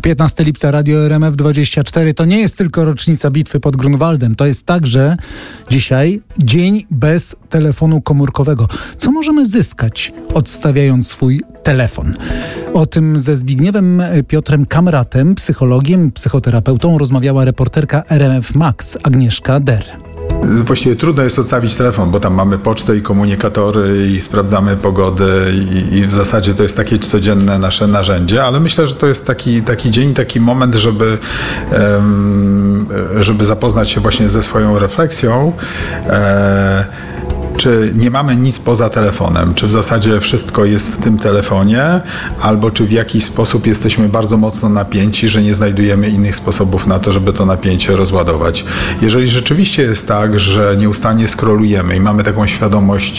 15 lipca, Radio RMF24. To nie jest tylko rocznica bitwy pod Grunwaldem. To jest także dzisiaj dzień bez telefonu komórkowego. Co możemy zyskać, odstawiając swój telefon? O tym ze Zbigniewem Piotrem Kamratem, psychologiem, psychoterapeutą, rozmawiała reporterka RMF Max Agnieszka Der. Właściwie trudno jest odstawić telefon, bo tam mamy pocztę i komunikatory i sprawdzamy pogodę i w zasadzie to jest takie codzienne nasze narzędzie, ale myślę, że to jest taki dzień, taki moment, żeby zapoznać się właśnie ze swoją refleksją. Czy nie mamy nic poza telefonem? Czy w zasadzie wszystko jest w tym telefonie? Albo czy w jakiś sposób jesteśmy bardzo mocno napięci, że nie znajdujemy innych sposobów na to, żeby to napięcie rozładować? Jeżeli rzeczywiście jest tak, że nieustannie scrollujemy i mamy taką świadomość,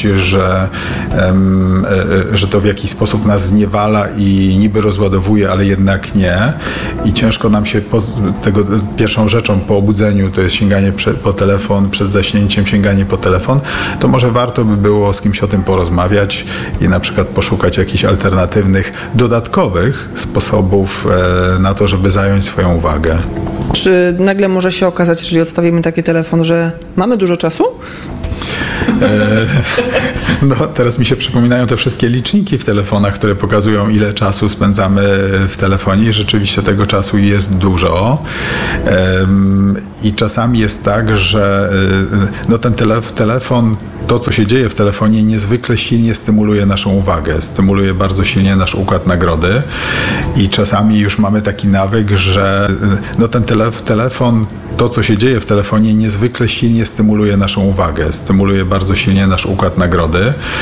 że to w jakiś sposób nas zniewala i niby rozładowuje, ale jednak nie i ciężko nam się pierwszą rzeczą po obudzeniu to jest sięganie po telefon, przed zaśnięciem sięganie po telefon, to może warto by było z kimś o tym porozmawiać i na przykład poszukać jakichś alternatywnych, dodatkowych sposobów na to, żeby zająć swoją uwagę. Czy nagle może się okazać, jeżeli odstawimy taki telefon, że mamy dużo czasu? No, teraz mi się przypominają te wszystkie liczniki w telefonach, które pokazują, ile czasu spędzamy w telefonie i rzeczywiście tego czasu jest dużo. I czasami jest tak, że no, ten telefon, to co się dzieje w telefonie niezwykle silnie stymuluje naszą uwagę, stymuluje bardzo silnie nasz układ nagrody i czasami już mamy taki nawyk, że no, ten telefon, to co się dzieje w telefonie niezwykle silnie stymuluje naszą uwagę, stymuluje bardzo silnie nasz układ nagrody